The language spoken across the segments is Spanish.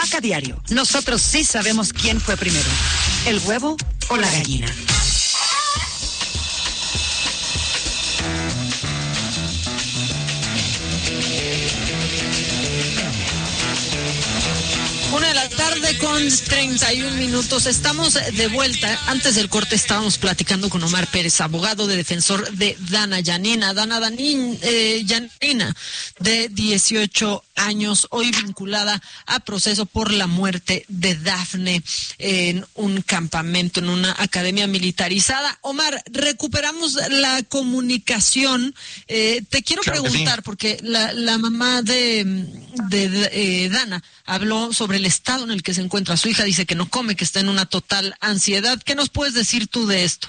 Maca Diario. Nosotros sí sabemos quién fue primero, el huevo o la gallina. Una de la tarde con 31 minutos. Estamos de vuelta. Antes del corte estábamos platicando con Omar Pérez, abogado de defensor de Dana Yanina. Yanina, de 18 años, hoy vinculada a proceso por la muerte de Dafne en un campamento, en una academia militarizada. Omar, recuperamos la comunicación. Te quiero preguntar, sí, porque la mamá de Dana habló sobre el estado en el que se encuentra su hija, dice que no come, que está en una total ansiedad. ¿Qué nos puedes decir tú de esto?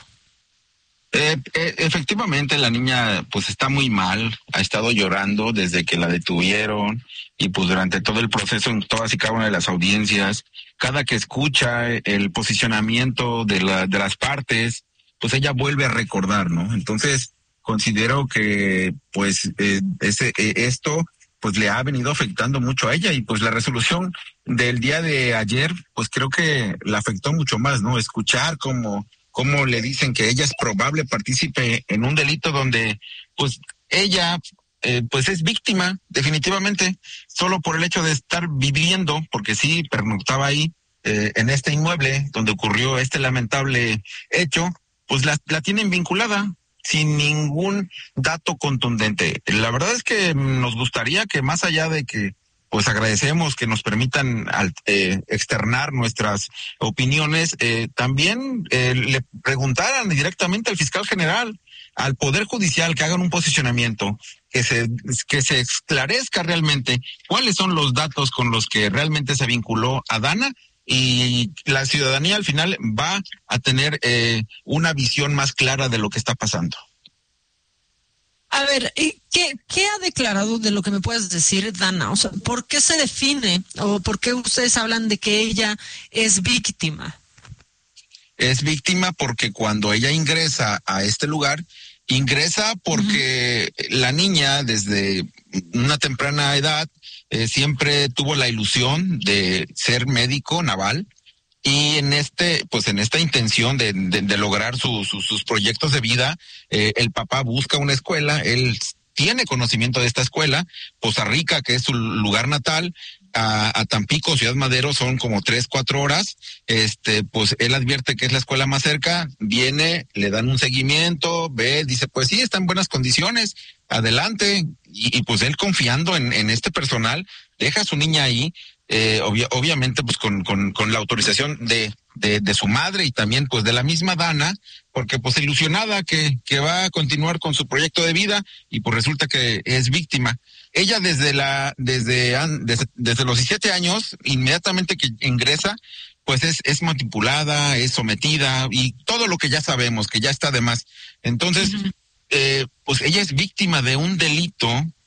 Efectivamente, la niña pues está muy mal, ha estado llorando desde que la detuvieron y pues durante todo el proceso, en todas y cada una de las audiencias, cada que escucha el posicionamiento de las partes, pues ella vuelve a recordar, ¿no? Entonces, considero que pues esto pues le ha venido afectando mucho a ella y pues la resolución del día de ayer, pues creo que la afectó mucho más, ¿no? Escuchar cómo le dicen que ella es probable partícipe en un delito donde pues ella pues es víctima definitivamente, solo por el hecho de estar viviendo, porque sí, pernoctaba ahí en este inmueble donde ocurrió este lamentable hecho, pues la tienen vinculada sin ningún dato contundente. La verdad es que nos gustaría que, más allá de que pues agradecemos que nos permitan externar nuestras opiniones, también le preguntaran directamente al fiscal general, al Poder Judicial, que hagan un posicionamiento, que se esclarezca realmente cuáles son los datos con los que realmente se vinculó a Dana, y la ciudadanía al final va a tener una visión más clara de lo que está pasando. A ver, ¿qué ha declarado de lo que me puedes decir, Dana? O sea, ¿por qué se define o por qué ustedes hablan de que ella es víctima? Es víctima porque cuando ella ingresa a este lugar, ingresa porque la niña desde una temprana edad siempre tuvo la ilusión de ser médico naval. Y en esta intención de lograr sus proyectos de vida, el papá busca una escuela, él tiene conocimiento de esta escuela, Poza Rica, que es su lugar natal, a Tampico, Ciudad Madero, son como 3-4 horas, pues él advierte que es la escuela más cerca, viene, le dan un seguimiento, ve, dice, pues sí, está en buenas condiciones, adelante, y pues él confiando en este personal, deja a su niña ahí, obviamente pues con la autorización de su madre y también pues de la misma Dana, porque pues ilusionada que va a continuar con su proyecto de vida y pues resulta que es víctima. Ella desde los 17 años, inmediatamente que ingresa, pues es manipulada, es sometida y todo lo que ya sabemos, que ya está de más. Entonces, pues ella es víctima de un delito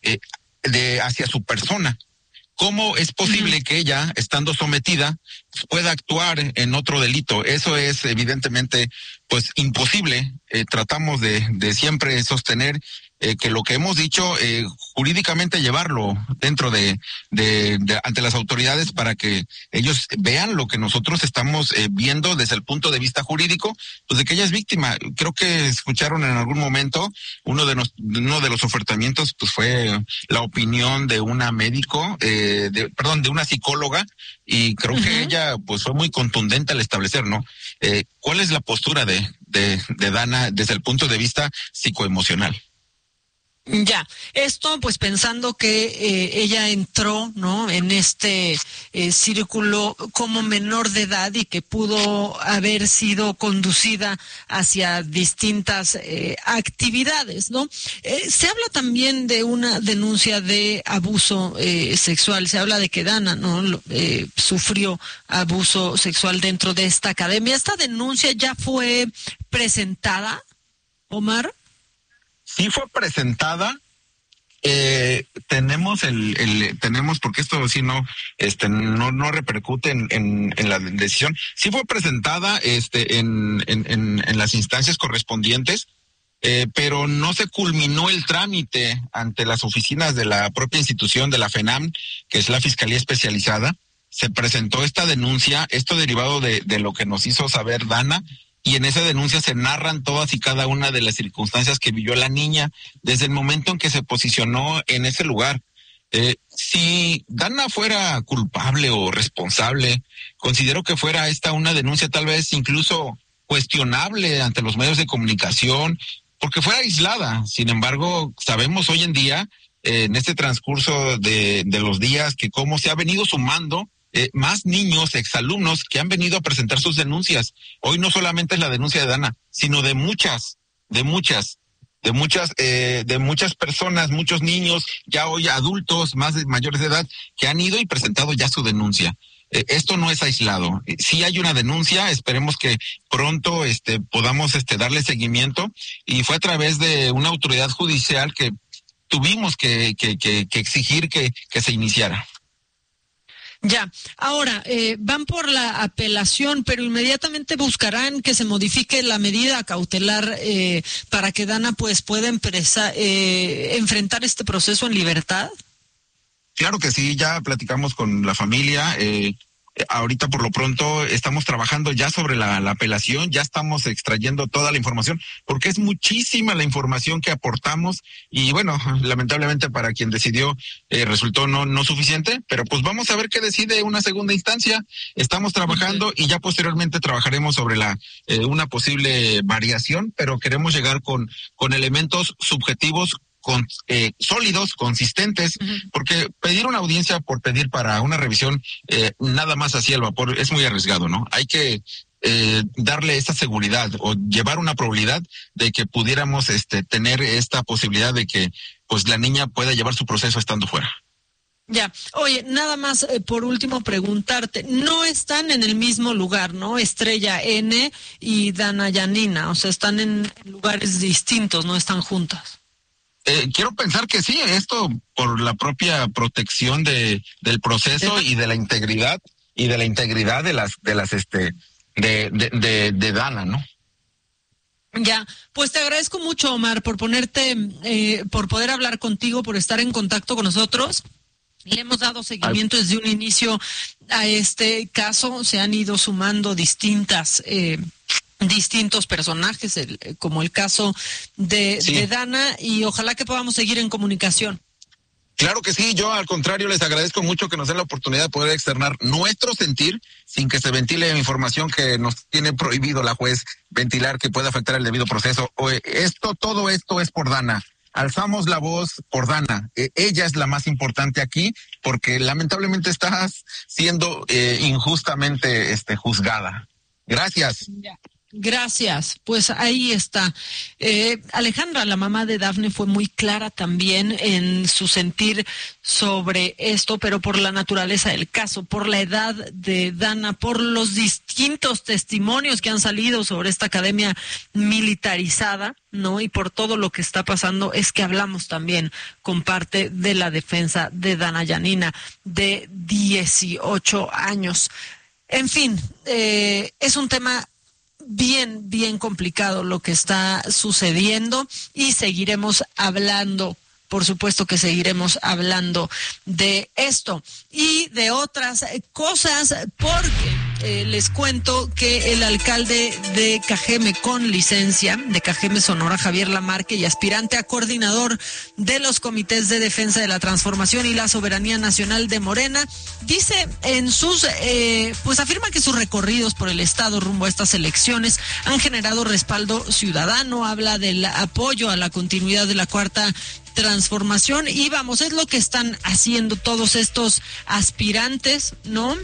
hacia su persona. ¿Cómo es posible que ella, estando sometida, pueda actuar en otro delito? Eso es evidentemente pues imposible. Tratamos de siempre sostener que lo que hemos dicho, jurídicamente llevarlo dentro de ante las autoridades para que ellos vean lo que nosotros estamos viendo desde el punto de vista jurídico, pues de que ella es víctima. Creo que escucharon en algún momento uno de los ofertamientos, pues fue la opinión de una médico, de una psicóloga, y creo que ella pues fue muy contundente al establecer, ¿no? ¿Cuál es la postura de Dana desde el punto de vista psicoemocional? Ya, esto pues pensando que ella entró, ¿no?, en este círculo como menor de edad y que pudo haber sido conducida hacia distintas actividades, ¿no? Se habla también de una denuncia de abuso sexual, se habla de que Dana, ¿no?, sufrió abuso sexual dentro de esta academia. ¿Esta denuncia ya fue presentada, Omar? Sí fue presentada, tenemos porque esto sí no repercute en la decisión. Sí fue presentada en las instancias correspondientes, pero no se culminó el trámite ante las oficinas de la propia institución de la FENAM, que es la Fiscalía Especializada. se presentó esta denuncia, esto derivado de lo que nos hizo saber Dana, y en esa denuncia se narran todas y cada una de las circunstancias que vivió la niña desde el momento en que se posicionó en ese lugar. Si Dana fuera culpable o responsable, considero que fuera esta una denuncia tal vez incluso cuestionable ante los medios de comunicación, porque fuera aislada. Sin embargo, sabemos hoy en día, en este transcurso de los días, que cómo se ha venido sumando más niños, exalumnos, que han venido a presentar sus denuncias. Hoy no solamente es la denuncia de Dana, sino de muchas personas, muchos niños, ya hoy adultos, mayores de edad, que han ido y presentado ya su denuncia. Esto no es aislado. Sí hay una denuncia, esperemos que pronto podamos darle seguimiento, y fue a través de una autoridad judicial que tuvimos que exigir que se iniciara. Ya, ahora van por la apelación, pero inmediatamente buscarán que se modifique la medida cautelar para que Dana pues pueda enfrentar este proceso en libertad. Claro que sí, ya platicamos con la familia. Ahorita por lo pronto estamos trabajando ya sobre la apelación, ya estamos extrayendo toda la información, porque es muchísima la información que aportamos, y bueno, lamentablemente para quien decidió resultó no suficiente, pero pues vamos a ver qué decide una segunda instancia. Estamos trabajando y ya posteriormente trabajaremos sobre una posible variación, pero queremos llegar con elementos subjetivos sólidos, consistentes, porque pedir una audiencia por pedir para una revisión nada más así al vapor es muy arriesgado, ¿no? Hay que darle esa seguridad o llevar una probabilidad de que pudiéramos tener esta posibilidad de que pues la niña pueda llevar su proceso estando fuera. Ya, oye, nada más por último preguntarte, no están en el mismo lugar, ¿no? Estrella N y Dana Yanina, o sea, están en lugares distintos, no están juntas. Quiero pensar que sí, esto por la propia protección del proceso y de la integridad de Dana, ¿no? Ya, pues te agradezco mucho, Omar, por por poder hablar contigo, por estar en contacto con nosotros. Le hemos dado seguimiento desde un inicio a este caso, se han ido sumando distintos personajes, como el caso de Dana, y ojalá que podamos seguir en comunicación. Claro que sí, yo al contrario les agradezco mucho que nos den la oportunidad de poder externar nuestro sentir sin que se ventile información que nos tiene prohibido la juez ventilar, que puede afectar el debido proceso. Todo esto es por Dana. Alzamos la voz por Dana. Ella es la más importante aquí porque lamentablemente está siendo injustamente juzgada. Gracias. Ya. Gracias, pues ahí está. Alejandra, la mamá de Dafne, fue muy clara también en su sentir sobre esto, pero por la naturaleza del caso, por la edad de Dana, por los distintos testimonios que han salido sobre esta academia militarizada, ¿no? Y por todo lo que está pasando, es que hablamos también con parte de la defensa de Dana Yanina, de 18 años. En fin, es un tema bien complicado lo que está sucediendo, y seguiremos hablando, por supuesto que seguiremos hablando de esto y de otras cosas, porque les cuento que el alcalde de Cajeme con licencia, de Cajeme, Sonora, Javier Lamarque, y aspirante a coordinador de los comités de defensa de la transformación y la soberanía nacional de Morena, dice en pues afirma que sus recorridos por el estado rumbo a estas elecciones han generado respaldo ciudadano, habla del apoyo a la continuidad de la cuarta transformación, y vamos, es lo que están haciendo todos estos aspirantes, ¿no?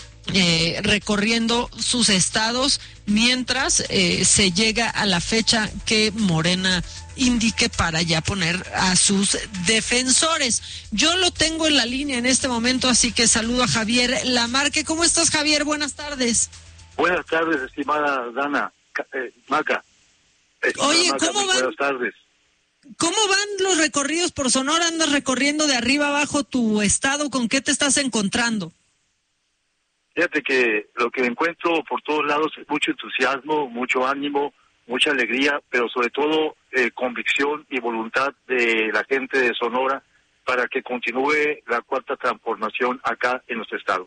Recorriendo sus estados mientras se llega a la fecha que Morena indique para ya poner a sus defensores. Yo lo tengo en la línea en este momento, así que saludo a Javier Lamarque. ¿Cómo estás, Javier? Buenas tardes. Buenas tardes, estimada Dana, Maca. Oye, Maca, ¿cómo van? Buenas tardes. ¿Cómo van los recorridos por Sonora? ¿Andas recorriendo de arriba abajo tu estado? ¿Con qué te estás encontrando? Fíjate que lo que encuentro por todos lados es mucho entusiasmo, mucho ánimo, mucha alegría, pero sobre todo convicción y voluntad de la gente de Sonora para que continúe la cuarta transformación acá en nuestro estado.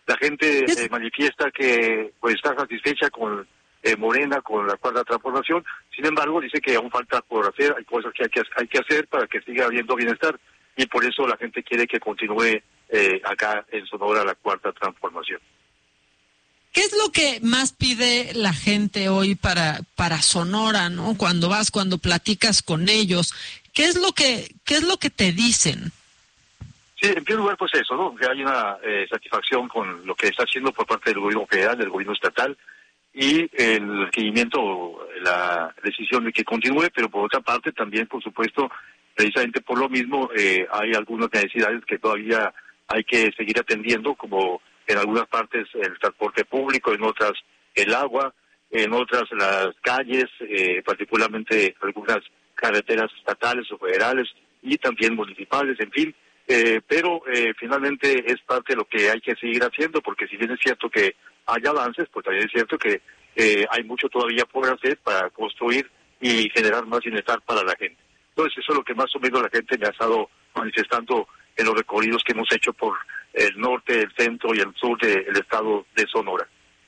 La gente manifiesta que pues está satisfecha con Morena, con la Cuarta Transformación. Sin embargo, dice que aún falta por hacer, hay cosas que hay que hacer para que siga habiendo bienestar, y por eso la gente quiere que continúe acá en Sonora la Cuarta Transformación. ¿Qué es lo que más pide la gente hoy para Sonora, ¿no? Cuando platicas con ellos, ¿qué es lo que te dicen? Sí, en primer lugar, pues eso, ¿no? Que hay una satisfacción con lo que está haciendo por parte del gobierno federal, del gobierno estatal, y el seguimiento, la decisión de que continúe, pero por otra parte también, por supuesto, precisamente por lo mismo, hay algunas necesidades que todavía hay que seguir atendiendo, como en algunas partes el transporte público, en otras el agua, en otras las calles, particularmente algunas carreteras estatales o federales y también municipales, en fin. Pero finalmente es parte de lo que hay que seguir haciendo, porque si bien es cierto que hay avances, pues también es cierto que hay mucho todavía por hacer para construir y generar más bienestar para la gente. Entonces eso es lo que más o menos la gente me ha estado manifestando en los recorridos que hemos hecho por el norte, el centro y el sur del estado de Sonora.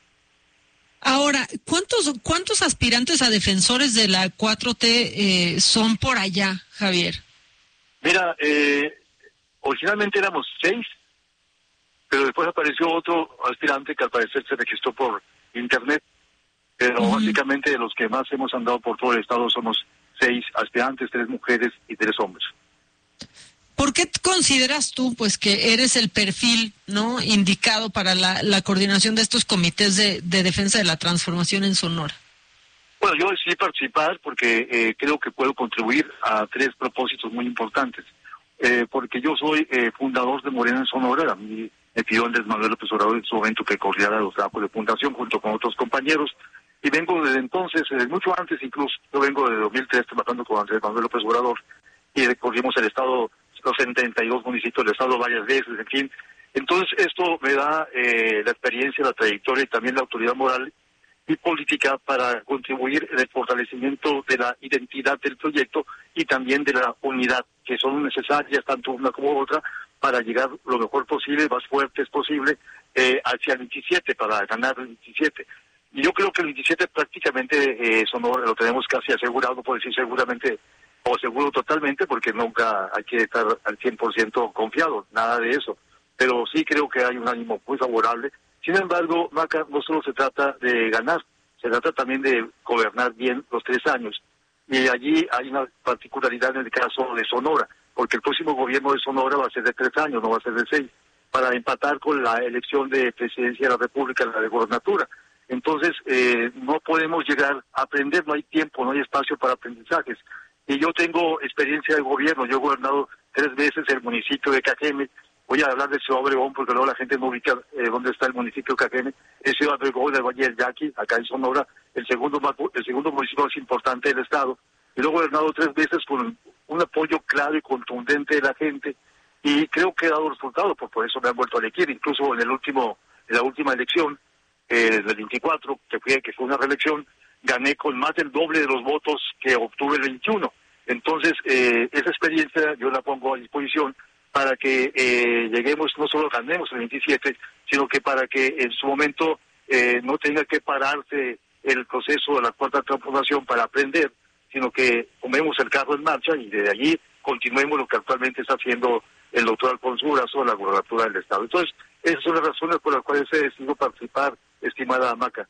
Ahora, ¿cuántos aspirantes a defensores de la 4T son por allá, Javier? Mira, originalmente éramos 6, pero después apareció otro aspirante que al parecer se registró por internet, pero básicamente de los que más hemos andado por todo el estado somos 6 aspirantes, 3 mujeres y 3 hombres. ¿Por qué consideras tú, pues, que eres el perfil, ¿no?, indicado para la coordinación de estos comités de defensa de la transformación en Sonora? Bueno, yo decidí participar porque creo que puedo contribuir a 3 propósitos muy importantes. Porque yo soy fundador de Morena en Sonora. A mí me pidió Andrés Manuel López Obrador en su momento que coordinara los trabajos de fundación junto con otros compañeros. Y vengo desde entonces, mucho antes incluso. Yo vengo de 2003 trabajando con Andrés Manuel López Obrador y recorrimos el estado, los 72 municipios del estado varias veces, en fin. Entonces esto me da la experiencia, la trayectoria y también la autoridad moral y política para contribuir en el fortalecimiento de la identidad del proyecto y también de la unidad, que son necesarias tanto una como otra para llegar lo mejor posible, más fuertes posible, hacia el 27, para ganar el 27. Y yo creo que el 27 prácticamente Sonora lo tenemos casi asegurado, por decir seguramente, o seguro totalmente, porque nunca hay que estar al 100% confiado, nada de eso. Pero sí creo que hay un ánimo muy favorable. Sin embargo, Maca, no solo se trata de ganar, se trata también de gobernar bien los 3 años. Y allí hay una particularidad en el caso de Sonora, porque el próximo gobierno de Sonora va a ser de 3 años, no va a ser de 6, para empatar con la elección de presidencia de la República, la de gobernatura. Entonces, no podemos llegar a aprender, no hay tiempo, no hay espacio para aprendizajes. Y yo tengo experiencia de gobierno, yo he gobernado 3 veces el municipio de Cajeme. Voy a hablar de Ciudad Obregón porque luego la gente no ubica dónde está el municipio de Cajeme. Es Ciudad Obregón del Valle del Yaqui, acá en Sonora, el segundo municipio más importante del estado. Y luego he gobernado 3 veces con un apoyo claro y contundente de la gente. Y creo que he dado resultados, por eso me han vuelto a elegir. Incluso en la última elección, del 24, que fue una reelección, gané con más del doble de los votos que obtuve el 21. Entonces, esa experiencia yo la pongo a disposición para que lleguemos, no solo ganemos el 27, sino que para que en su momento no tenga que pararse el proceso de la Cuarta Transformación para aprender, sino que tomemos el carro en marcha y desde allí continuemos lo que actualmente está haciendo el doctor Alfonso Durazo en la gobernatura del estado. Entonces, esas son las razones por las cuales he decidido participar, estimada Maca.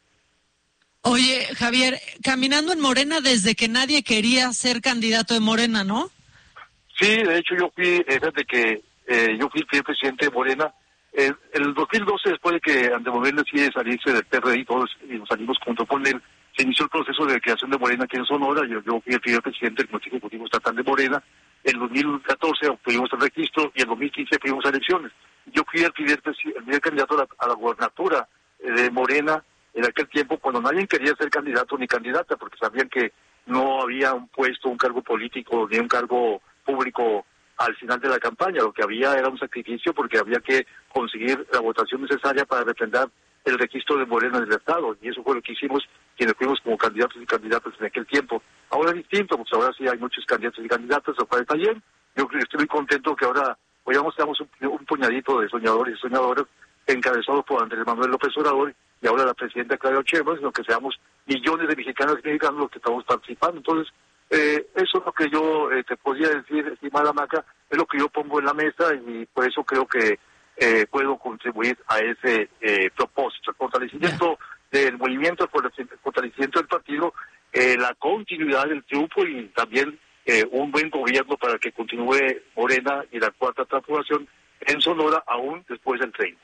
Oye, Javier, caminando en Morena desde que nadie quería ser candidato de Morena, ¿no? Sí, de hecho yo fui, fíjate que yo fui el primer presidente de Morena. El 2012, después de que Andrés Manuel decide salirse del PRD y todos y nos salimos junto con él, se inició el proceso de creación de Morena aquí en Sonora. Yo fui el primer presidente del Consejo Ejecutivo Estatal de Morena. En 2014 obtuvimos el registro y en 2015 fuimos a elecciones. Yo fui el primer candidato a la gobernatura de Morena en aquel tiempo, cuando nadie quería ser candidato ni candidata, porque sabían que no había un puesto, un cargo político ni un cargo público al final de la campaña. Lo que había era un sacrificio porque había que conseguir la votación necesaria para defender el registro de Morena en el Estado, y eso fue lo que hicimos quienes fuimos como candidatos y candidatas en aquel tiempo. Ahora es distinto, pues ahora sí hay muchos candidatos y candidatas, lo cual está bien. Yo estoy muy contento que ahora, hoy tenemos un puñadito de soñadores y soñadoras encabezados por Andrés Manuel López Obrador y ahora la presidenta Claudia Sheinbaum, sino que seamos millones de mexicanos y mexicanos los que estamos participando. Entonces, eso es lo que yo te podría decir, estimada Maca, es lo que yo pongo en la mesa y por eso creo que puedo contribuir a ese propósito, el fortalecimiento del movimiento, el fortalecimiento del partido, la continuidad del triunfo y también un buen gobierno para que continúe Morena y la Cuarta Transformación en Sonora aún después del 30.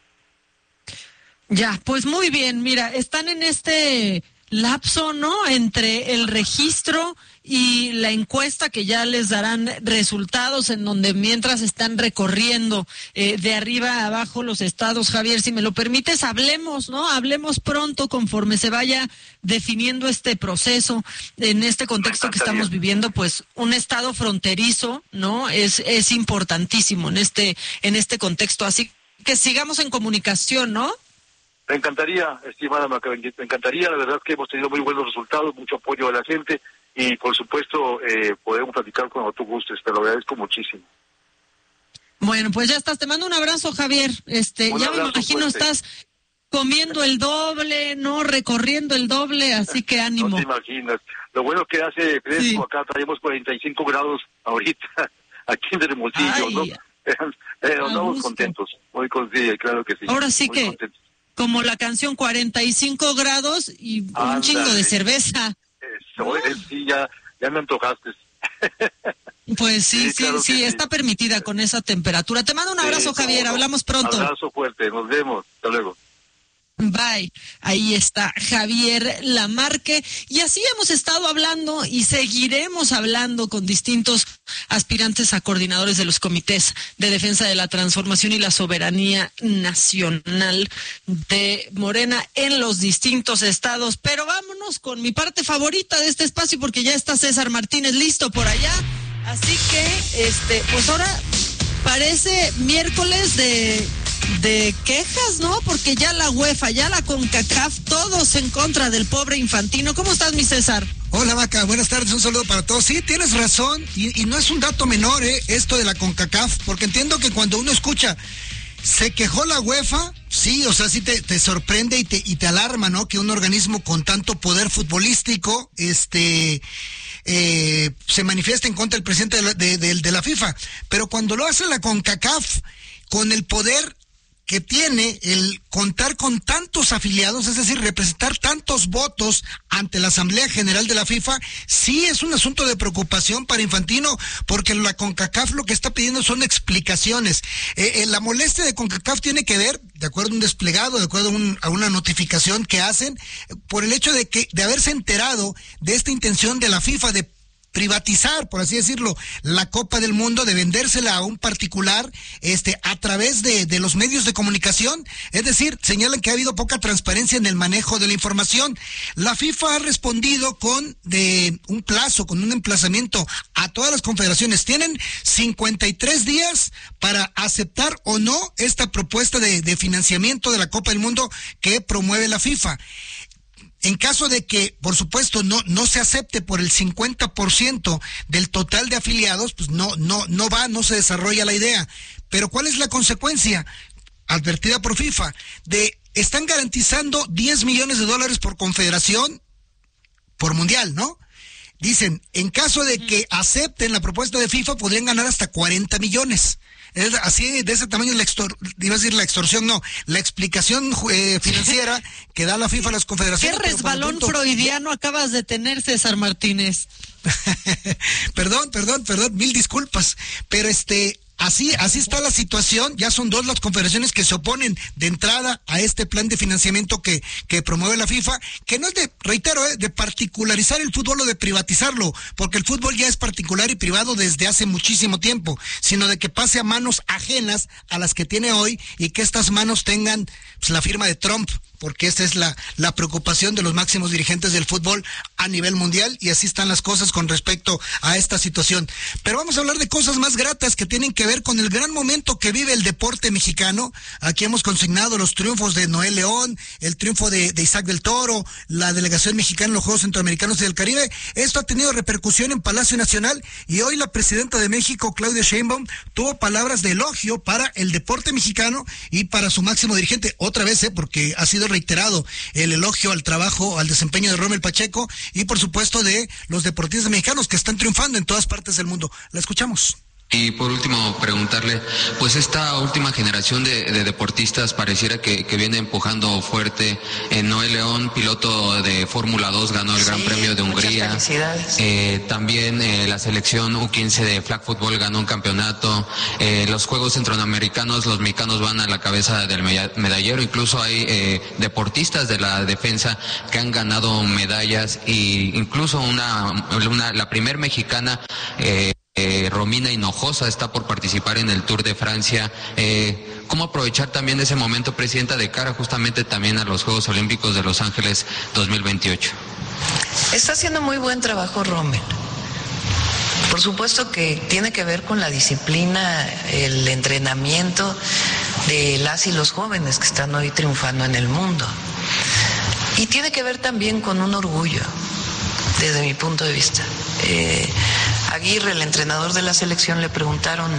Ya, pues muy bien, mira, están en este lapso, ¿no?, entre el registro y la encuesta que ya les darán resultados, en donde mientras están recorriendo de arriba a abajo los estados. Javier, si me lo permites, hablemos, ¿no? Hablemos pronto conforme se vaya definiendo este proceso en este contexto que estamos viviendo, pues un estado fronterizo, ¿no? Es importantísimo en este contexto, así que sigamos en comunicación, ¿no? Me encantaría, estimada Maca, me encantaría, la verdad que hemos tenido muy buenos resultados, mucho apoyo de la gente y por supuesto podemos platicar cuando tú gustes, te lo agradezco muchísimo. Bueno, pues ya estás, te mando un abrazo, Javier, ya me imagino fuerte. Estás comiendo el doble, ¿no?, recorriendo el doble, así que ánimo. No te imaginas, lo bueno que hace fresco, sí. Acá traemos 45 grados ahorita, aquí en Hermosillo, ¿no? Andamos contentos, muy contentos, claro que sí. Ahora sí muy que... contentos. Como la canción 45 grados y un chingo de cerveza. Eso, sí, ya me antojaste. Pues sí, claro sí, está permitida con esa temperatura. Te mando un abrazo, Javier, hablamos pronto. Un abrazo fuerte, nos vemos, hasta luego. Bye. Ahí está Javier Lamarque. Y así hemos estado hablando y seguiremos hablando con distintos aspirantes a coordinadores de los comités de defensa de la transformación y la soberanía nacional de Morena en los distintos estados. Pero vámonos con mi parte favorita de este espacio, porque ya está César Martínez listo por allá. Así que, pues ahora parece miércoles de quejas, ¿no? Porque ya la UEFA, ya la CONCACAF, todos en contra del pobre Infantino. ¿Cómo estás, mi César? Hola, Maca, buenas tardes, un saludo para todos. Sí, tienes razón, y no es un dato menor, esto de la CONCACAF, porque entiendo que cuando uno escucha, se quejó la UEFA, sí, o sea, sí te sorprende y te alarma, ¿no? Que un organismo con tanto poder futbolístico, se manifiesta en contra del presidente de la FIFA. Pero cuando lo hace la CONCACAF, con el poder que tiene el contar con tantos afiliados, es decir, representar tantos votos ante la Asamblea General de la FIFA, sí es un asunto de preocupación para Infantino, porque la CONCACAF lo que está pidiendo son explicaciones. La molestia de CONCACAF tiene que ver, de acuerdo a un desplegado, de acuerdo a una notificación que hacen, por el hecho de haberse enterado de esta intención de la FIFA de privatizar, por así decirlo, la Copa del Mundo, de vendérsela a un particular a través de los medios de comunicación. Es decir, señalan que ha habido poca transparencia en el manejo de la información. La FIFA ha respondido con un plazo, con un emplazamiento a todas las confederaciones. Tienen 53 días para aceptar o no esta propuesta de financiamiento de la Copa del Mundo que promueve la FIFA. En caso de que, por supuesto, no se acepte por el 50% del total de afiliados, pues no se desarrolla la idea. Pero ¿cuál es la consecuencia? Advertida por FIFA, están garantizando $10 millones por confederación, por mundial, ¿no? Dicen, en caso de que acepten la propuesta de FIFA, podrían ganar hasta 40 millones. Es así, de ese tamaño la extorsión, no, la explicación financiera que da la FIFA a las confederaciones. ¿Qué resbalón freudiano acabas de tener, César Martínez? Perdón, mil disculpas, pero así está la situación. Ya son 2 las confederaciones que se oponen de entrada a este plan de financiamiento que promueve la FIFA, que no es de particularizar el fútbol o de privatizarlo, porque el fútbol ya es particular y privado desde hace muchísimo tiempo, sino de que pase a manos ajenas a las que tiene hoy y que estas manos tengan pues la firma de Trump, porque esta es la preocupación de los máximos dirigentes del fútbol a nivel mundial, y así están las cosas con respecto a esta situación. Pero vamos a hablar de cosas más gratas que tienen que ver con el gran momento que vive el deporte mexicano. Aquí hemos consignado los triunfos de Noel León, el triunfo de Isaac del Toro, la delegación mexicana en los Juegos Centroamericanos y del Caribe. Esto ha tenido repercusión en Palacio Nacional, y hoy la presidenta de México, Claudia Sheinbaum, tuvo palabras de elogio para el deporte mexicano y para su máximo dirigente. Otra vez, porque ha sido reiterado el elogio al trabajo, al desempeño de Rommel Pacheco y por supuesto de los deportistas mexicanos que están triunfando en todas partes del mundo. La escuchamos. Y por último, preguntarle, pues esta última generación de deportistas pareciera que viene empujando fuerte. Noel León, piloto de Fórmula 2, ganó el Gran Premio de Hungría. También la selección U15 de flag football ganó un campeonato. Los Juegos Centroamericanos, los mexicanos van a la cabeza del medallero. Incluso hay deportistas de la defensa que han ganado medallas, y incluso la primer mexicana, Romina Hinojosa, está por participar en el Tour de Francia. ¿Cómo aprovechar también ese momento, presidenta, de cara justamente también a los Juegos Olímpicos de Los Ángeles 2028? Está haciendo muy buen trabajo Rommel. Por supuesto que tiene que ver con la disciplina, el entrenamiento de las y los jóvenes que están hoy triunfando en el mundo. Y tiene que ver también con un orgullo, desde mi punto de vista. Aguirre, el entrenador de la selección, le preguntaron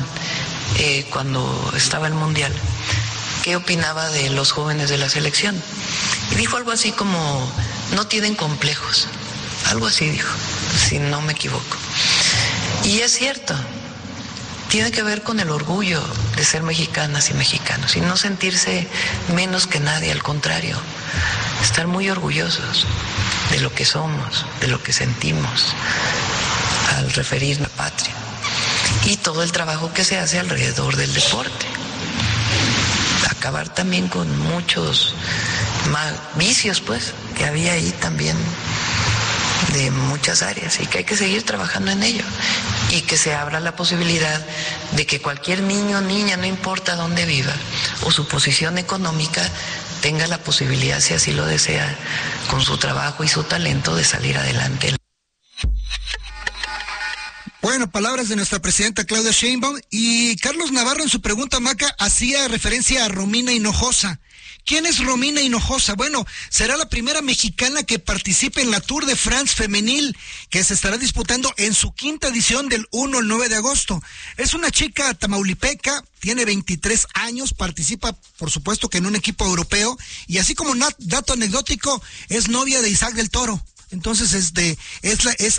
cuando estaba el Mundial qué opinaba de los jóvenes de la selección. Y dijo algo así como, no tienen complejos. Algo así dijo, si no me equivoco. Y es cierto, tiene que ver con el orgullo de ser mexicanas y mexicanos y no sentirse menos que nadie, al contrario, estar muy orgullosos de lo que somos, de lo que sentimos al referirnos a la patria, y todo el trabajo que se hace alrededor del deporte. Acabar también con muchos vicios, pues, que había ahí también de muchas áreas, y que hay que seguir trabajando en ello, y que se abra la posibilidad de que cualquier niño o niña, no importa dónde viva o su posición económica, tenga la posibilidad, si así lo desea, con su trabajo y su talento, de salir adelante. Bueno, palabras de nuestra presidenta Claudia Sheinbaum. Y Carlos Navarro, en su pregunta, Maca, hacía referencia a Romina Hinojosa. ¿Quién es Romina Hinojosa? Bueno, será la primera mexicana que participe en la Tour de France femenil, que se estará disputando en su 5ª edición del 1 al 9 de agosto. Es una chica tamaulipeca, tiene 23 años, participa por supuesto que en un equipo europeo, y así como dato anecdótico, es novia de Isaac del Toro. Entonces es